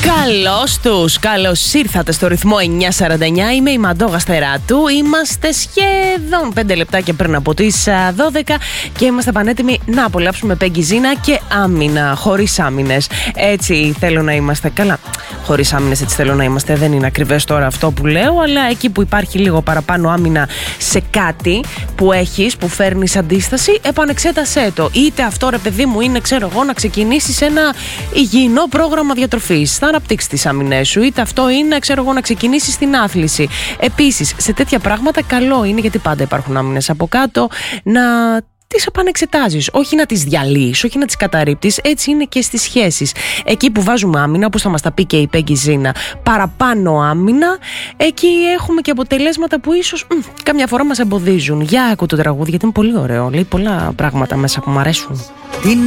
Καλώς τους, καλώς ήρθατε στο ρυθμό 949. Είμαι η Μαντώ Γαστεράτου. Είμαστε σχεδόν 5 λεπτάκια πριν από τις 12 και είμαστε πανέτοιμοι να απολαύσουμε Πέγγι Ζίνα και άμυνα, χωρίς άμυνες. Έτσι θέλω να είμαστε. Καλά, χωρίς άμυνες έτσι θέλω να είμαστε. Δεν είναι ακριβές τώρα αυτό που λέω, αλλά εκεί που υπάρχει λίγο παραπάνω άμυνα σε κάτι που έχεις, που φέρνεις αντίσταση, επανεξέτασέ το. Είτε αυτό, ρε παιδί μου, είναι, ξέρω εγώ, να ξεκινήσεις ένα υγιεινό πρόγραμμα διατροφής. Θα αναπτύξεις τις άμυνές σου, είτε αυτό είναι, ξέρω εγώ, να ξεκινήσεις την άθληση. Επίσης, σε τέτοια πράγματα καλό είναι, γιατί πάντα υπάρχουν άμυνες από κάτω, να τις επανεξετάζεις, όχι να τις διαλύεις, όχι να τις καταρρίπτεις. Έτσι είναι και στις σχέσεις. Εκεί που βάζουμε άμυνα, όπως θα μας τα πει και η Πέγγι Ζίνα, παραπάνω άμυνα, εκεί έχουμε και αποτελέσματα που ίσως καμιά φορά μας εμποδίζουν. Για άκου το τραγούδι, γιατί είναι πολύ ωραίο. Λέει πολλά πράγματα μέσα που μου αρέσουν. Την